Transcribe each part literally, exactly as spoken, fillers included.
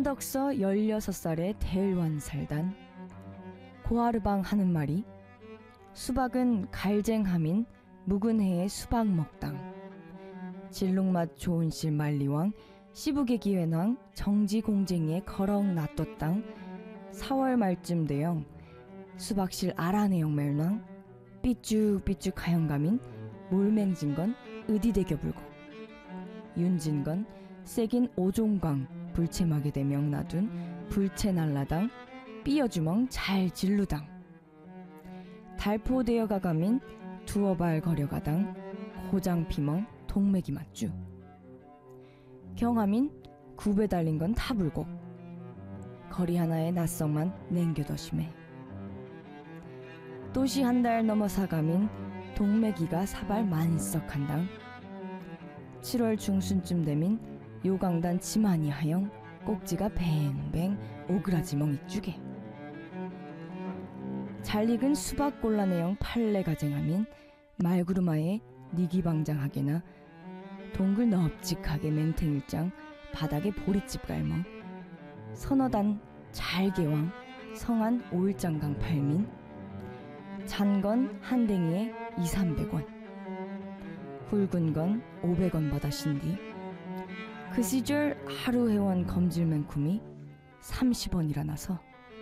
한덕서 열여섯 살의 대일원 살단 고하르방 하는 말이 수박은 갈쟁함인 묵은 해의 수박 먹당 진룩맛 좋은 실 말리왕 시부개 기회낭 정지 공쟁이에 거렁 놔뒀당 사월 말쯤 대영 수박실 아라내영 멜낭 삐쭉삐쭉 하영감인 몰맹진건 의디대겨 불고 윤진건 세긴 오종광 불체막에 대명 놔둔 불체날라당 삐어주멍 잘 진루당 달포되어 가감인 두어발 거려가당 호장피멍 동맥이 맞주 경함인 굽에 달린 건 타불고 거리 하나에 낯성만 냉겨더심해 또시 한 달 넘어 사감인 동맥이가 사발 만석한당 칠월 중순쯤 되민 요강단 지만이 하영 꼭지가 뱅뱅 오그라지멍 이쭈게 잘 익은 수박 골라내영 팔레 가쟁함인 말구르마에 니기방장하게나 동글 넙직하게 맹탱일장 바닥에 보리집 갈멍 서너단 잘개왕 성한 오일장강 팔민 잔건 한 댕이에 이삼백 원 굵은 건 오백 원 받아신디 그 시절 하루 회원 검질맨쿰이 삼십 원이라 나서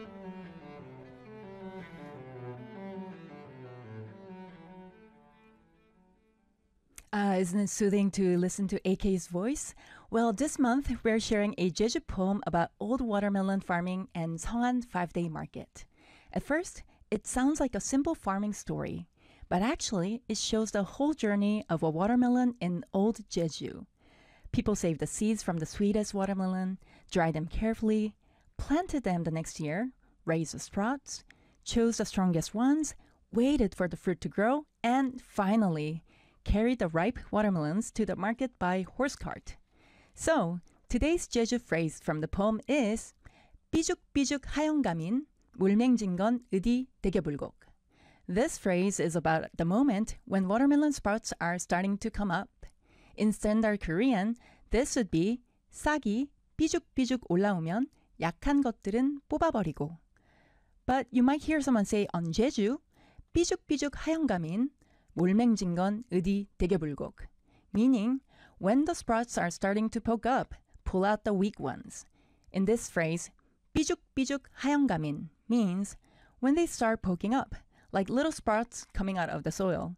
Uh, isn't it soothing to listen to A K's voice? Well, this month we're sharing a Jeju poem about old watermelon farming and Seongan five-day market. At first, it sounds like a simple farming story, but actually it shows the whole journey of a watermelon in old Jeju. People saved the seeds from the sweetest watermelon, dried them carefully, planted them the next year, raised the sprouts, chose the strongest ones, waited for the fruit to grow, and finally carried the ripe watermelons to the market by horse cart. So, today's Jeju phrase from the poem is 삐죽삐죽 하영감인 물맹진건 의디 대겨불곡. This phrase is about the moment when watermelon sprouts are starting to come up. In standard Korean, this would be 싹이 삐죽삐죽 올라오면 약한 것들은 뽑아버리고. But you might hear someone say on Jeju, 삐죽삐죽 하영감인 몰맹진건 의디 대겨불곡, meaning when the sprouts are starting to poke up, pull out the weak ones. In this phrase, 삐죽삐죽 하영감인 means when they start poking up, like little sprouts coming out of the soil.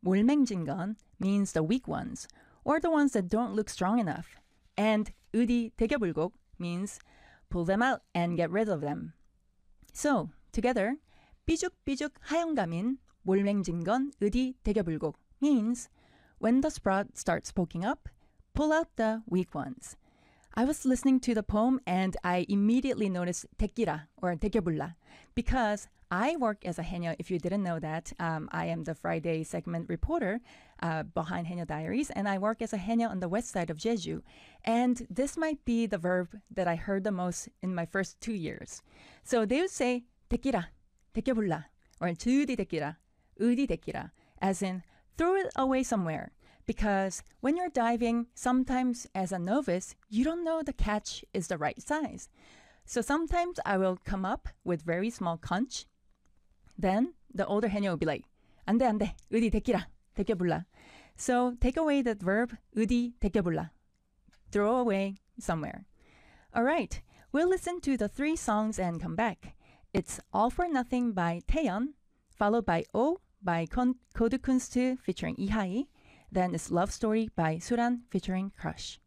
몰맹진건 means the weak ones, or the ones that don't look strong enough. And 의디 대겨불곡 means pull them out and get rid of them. So, together, 삐죽삐죽 하영감인 몰맹진건 의디 대겨불곡 means when the sprout starts poking up, pull out the weak ones. I was listening to the poem and I immediately noticed tequila or 대겨불라 because I work as a haenyeo. If you didn't know that, um, I am the Friday segment reporter uh, behind Haenyeo Diaries, and I work as a haenyeo on the west side of Jeju. And this might be the verb that I heard the most in my first two years. So they would say tequila, 대겨불라, or 주디 tequila, 의디 tequila, as in throw it away somewhere. Because when you're diving, sometimes as a novice, you don't know the catch is the right size. So sometimes I will come up with very small conch. Then the older haenyeo will be like, 안 돼, 안 돼, 의디 대끼라, 대껴불라. So take away that verb, 의디 대껴불라. Throw away somewhere. All right, we'll listen to the three songs and come back. It's All for Nothing by Taeyeon, followed by O by Kon- Kodukunst featuring Ihai. Then it's Love Story by Suran featuring Crush.